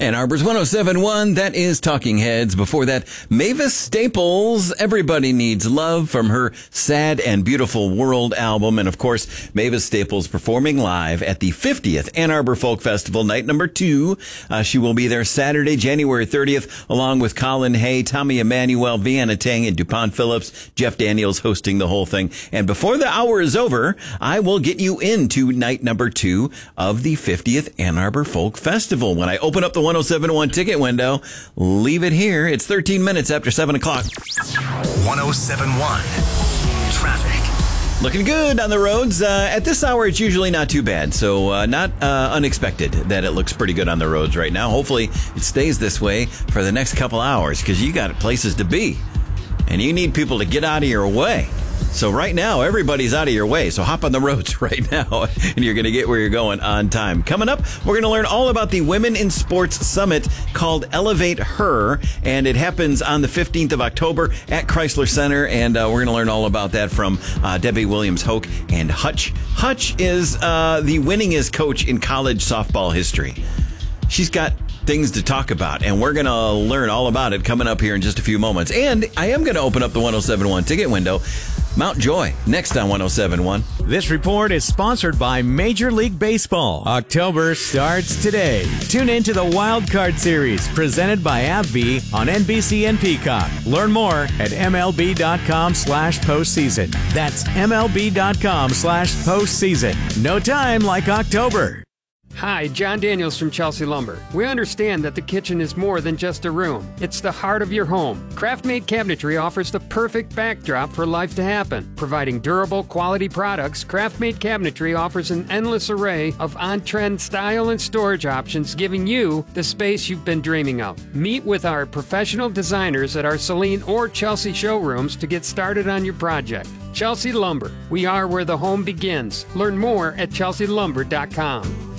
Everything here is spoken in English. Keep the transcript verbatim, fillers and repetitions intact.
Ann Arbor's one oh seven point one, that is Talking Heads. Before that, Mavis Staples, Everybody Needs Love, from her Sad and Beautiful World album. And of course, Mavis Staples performing live at the fiftieth Ann Arbor Folk Festival, night number two. Uh, she will be there Saturday, January thirtieth, along with Colin Hay, Tommy Emmanuel, Vienna Tang, and DuPont Phillips. Jeff Daniels hosting the whole thing. And before the hour is over, I will get you into night number two of the fiftieth Ann Arbor Folk Festival. When I open up the one oh seven point one ticket window, leave it here. It's thirteen minutes after seven o'clock. one oh seven point one Traffic. Looking good on the roads. Uh, at this hour, it's usually not too bad. So uh, not uh, unexpected that it looks pretty good on the roads right now. Hopefully it stays this way for the next couple hours, because you got places to be and you need people to get out of your way. So right now, everybody's out of your way. So hop on the roads right now, and you're going to get where you're going on time. Coming up, we're going to learn all about the Women in Sports Summit called Elevate Her, and it happens on the fifteenth of October at Chrysler Center, and uh, we're going to learn all about that from uh, Debbie Williams-Hoke and Hutch. Hutch is uh, the winningest coach in college softball history. She's got things to talk about, and we're going to learn all about it coming up here in just a few moments. And I am going to open up the one oh seven point one ticket window. Mount Joy, next on one oh seven point one. This report is sponsored by Major League Baseball. October starts today. Tune in to the Wild Card Series, presented by AbbVie on N B C and Peacock. Learn more at MLB.com slash postseason. That's MLB.com slash postseason. No time like October. Hi, John Daniels from Chelsea Lumber. We understand that the kitchen is more than just a room. It's the heart of your home. Craft-made cabinetry offers the perfect backdrop for life to happen. Providing durable, quality products, Craft-made cabinetry offers an endless array of on-trend style and storage options, giving you the space you've been dreaming of. Meet with our professional designers at our Saline or Chelsea showrooms to get started on your project. Chelsea Lumber. We are where the home begins. Learn more at chelsea lumber dot com.